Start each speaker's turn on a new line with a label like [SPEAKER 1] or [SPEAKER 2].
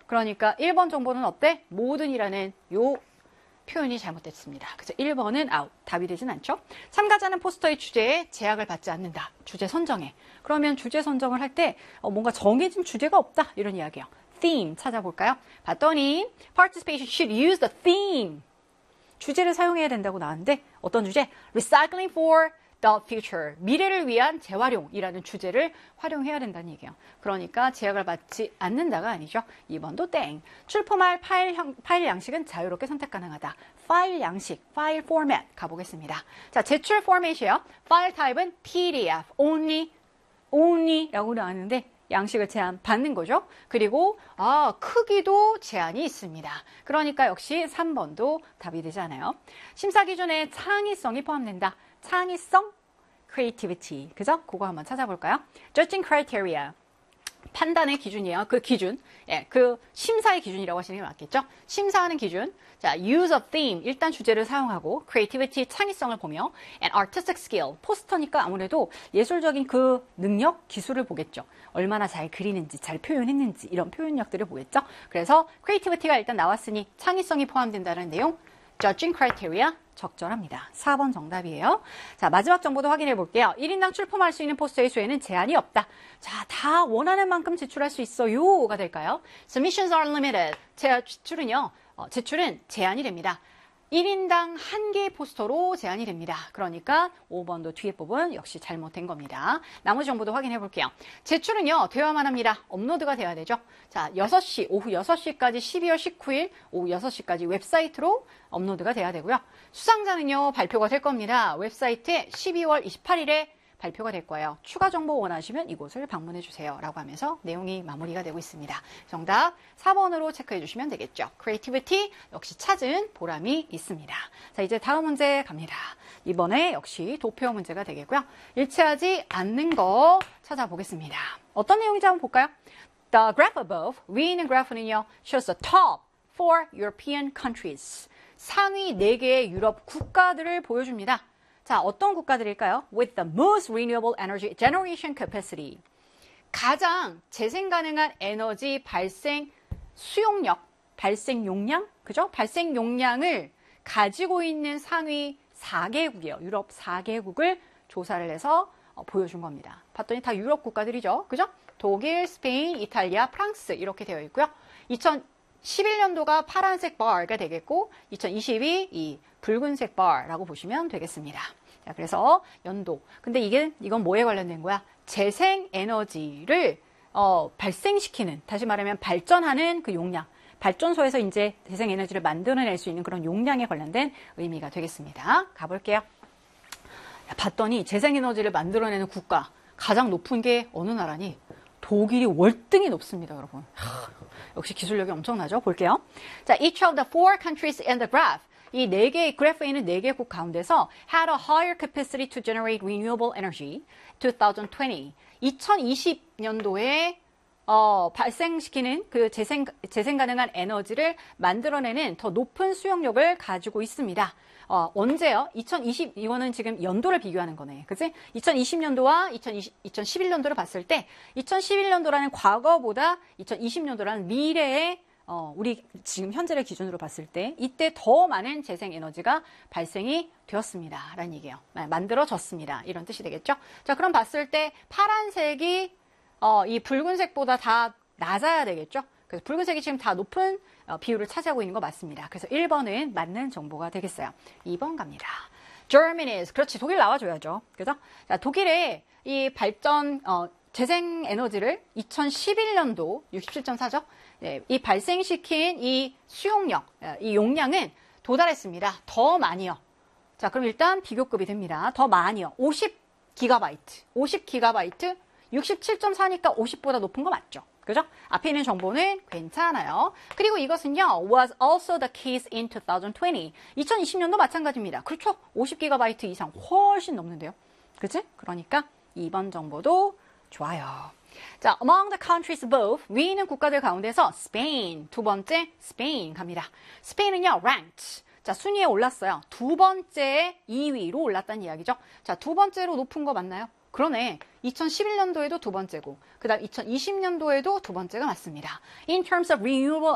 [SPEAKER 1] 그러니까 1번 정보는 어때? 모든이라는 요 표현이 잘못됐습니다. 그래서 1번은 아웃. 답이 되진 않죠. 참가자는 포스터의 주제에 제약을 받지 않는다. 주제 선정에. 그러면 주제 선정을 할 때 뭔가 정해진 주제가 없다. 이런 이야기예요. theme 찾아볼까요? 봤더니 participation should use the theme. 주제를 사용해야 된다고 나왔는데 어떤 주제? Recycling for the future. 미래를 위한 재활용이라는 주제를 활용해야 된다는 얘기예요. 그러니까 제약을 받지 않는다가 아니죠. 2번도 땡. 출품할 파일 양식은 자유롭게 선택 가능하다. 파일 양식, 파일 포맷 가보겠습니다. 자, 제출 포맷이에요. 파일 타입은 PDF, only라고 나왔는데 양식을 제한받는 거죠. 그리고 크기도 제한이 있습니다. 그러니까 역시 3번도 답이 되지 않아요. 심사 기준에 창의성이 포함된다. 창의성, creativity. 그죠? 그거 한번 찾아볼까요? Judging criteria. 판단의 기준이에요. 그 기준. 예, 그 심사의 기준이라고 하시는 게 맞겠죠? 심사하는 기준. 자, use of theme. 일단 주제를 사용하고, creativity, 창의성을 보며, and artistic skill. 포스터니까 아무래도 예술적인 그 능력, 기술을 보겠죠. 얼마나 잘 그리는지, 잘 표현했는지, 이런 표현력들을 보겠죠? 그래서 creativity가 일단 나왔으니 창의성이 포함된다는 내용, judging criteria. 적절합니다. 4번 정답이에요. 자, 마지막 정보도 확인해 볼게요. 1인당 출품할 수 있는 포스터의 수에는 제한이 없다. 자, 다 원하는 만큼 제출할 수 있어요가 될까요? Submissions are limited. 제출은 제한이 됩니다. 1인당 1개의 포스터로 제한이 됩니다. 그러니까 5번도 뒤에 부분 역시 잘못된 겁니다. 나머지 정보도 확인해 볼게요. 제출은요, 되어야만 합니다. 업로드가 돼야 되죠. 자, 6시, 오후 6시까지 12월 19일 오후 6시까지 웹사이트로 업로드가 돼야 되고요. 수상자는요, 발표가 될 겁니다. 웹사이트에 12월 28일에 발표가 될 거예요. 추가 정보 원하시면 이곳을 방문해 주세요. 라고 하면서 내용이 마무리가 되고 있습니다. 정답 4번으로 체크해 주시면 되겠죠. Creativity 역시 찾은 보람이 있습니다. 자, 이제 다음 문제 갑니다. 이번에 역시 도표 문제가 되겠고요. 일치하지 않는 거 찾아보겠습니다. 어떤 내용인지 한번 볼까요? The graph above, 위에 있는 그래프는요, shows the top 4 European countries. 상위 4개의 유럽 국가들을 보여줍니다. 자, 어떤 국가들일까요? With the most renewable energy generation capacity. 가장 재생 가능한 에너지 발생 수용력, 발생 용량, 그죠? 발생 용량을 가지고 있는 상위 4개국이에요. 유럽 4개국을 조사를 해서 보여준 겁니다. 봤더니 다 유럽 국가들이죠. 그죠? 독일, 스페인, 이탈리아, 프랑스 이렇게 되어 있고요. 2011년도가 파란색 바가 되겠고 2022 이 붉은색 바라고 보시면 되겠습니다. 자, 그래서 연도. 근데 이건 뭐에 관련된 거야? 재생 에너지를 발생시키는, 다시 말하면 발전하는 그 용량. 발전소에서 이제 재생 에너지를 만들어낼 수 있는 그런 용량에 관련된 의미가 되겠습니다. 가볼게요. 봤더니 재생 에너지를 만들어내는 국가 가장 높은 게 어느 나라니? 독일이 월등히 높습니다, 여러분. 역시 기술력이 엄청나죠? 볼게요. 자, each of the 4 countries in the graph. 이 4개의 그래프에 있는 4개국 가운데서 had a higher capacity to generate renewable energy 2020. 2020년도에 발생시키는 그 재생 가능한 에너지를 만들어내는 더 높은 수용력을 가지고 있습니다. 언제요? 이거는 지금 연도를 비교하는 거네. 그치? 2020년도와 2011년도를 봤을 때, 2011년도라는 과거보다 2020년도라는 미래의 우리 지금 현재를 기준으로 봤을 때 이때 더 많은 재생 에너지가 발생이 되었습니다. 라는 얘기예요. 만들어졌습니다. 이런 뜻이 되겠죠? 자, 그럼 봤을 때 파란색이 이 붉은색보다 다 낮아야 되겠죠? 그래서 붉은색이 지금 다 높은 비율을 차지하고 있는 거 맞습니다. 그래서 1번은 맞는 정보가 되겠어요. 2번 갑니다. Germany's. 그렇지. 독일 나와줘야죠. 그죠? 자, 독일의 이 발전, 재생 에너지를 2011년도 67.4죠? 네, 이 발생시킨 이 수용력, 이 용량은 도달했습니다. 더 많이요. 자, 그럼 일단 비교급이 됩니다. 더 많이요. 50기가바이트. 50기가바이트, 67.4니까 50보다 높은 거 맞죠? 그죠? 앞에 있는 정보는 괜찮아요. 그리고 이것은요, was also the case in 2020. 2020년도 마찬가지입니다. 그렇죠? 50기가바이트 이상 훨씬 넘는데요. 그치? 그러니까 2번 정보도 좋아요. 자, among the countries above, 위에 있는 국가들 가운데서 Spain, 두 번째 Spain 갑니다. 스페인은요, ranked. 자, 순위에 올랐어요. 두 번째 2위로 올랐다는 이야기죠. 자, 두 번째로 높은 거 맞나요? 그러네. 2011년도에도 두 번째고, 그 다음 2020년도에도 두 번째가 맞습니다. In terms of renewable